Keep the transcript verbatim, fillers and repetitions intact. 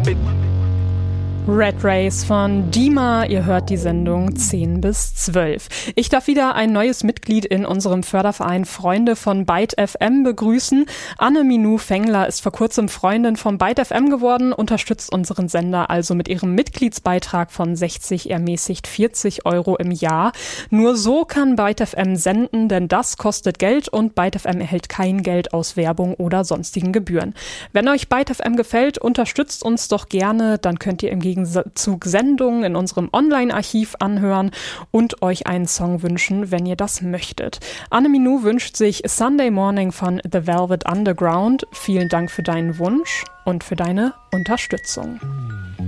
Red Race von Dima. Ihr hört die Sendung zehn bis zwölf. Ich darf wieder ein neues Mitglied in unserem Förderverein Freunde von Byte F M begrüßen. Anne-Minou Fengler ist vor kurzem Freundin von Byte F M geworden, unterstützt unseren Sender also mit ihrem Mitgliedsbeitrag von sechzig ermäßigt vierzig Euro im Jahr. Nur so kann Byte F M senden, denn das kostet Geld und Byte F M erhält kein Geld aus Werbung oder sonstigen Gebühren. Wenn euch Byte F M gefällt, unterstützt uns doch gerne, dann könnt ihr im Gegenzug Sendungen in unserem Online-Archiv anhören und euch einen Song wünschen, wenn ihr das möchtet. Anne-Minou wünscht sich Sunday Morning von The Velvet Underground. Vielen Dank für deinen Wunsch und für deine Unterstützung.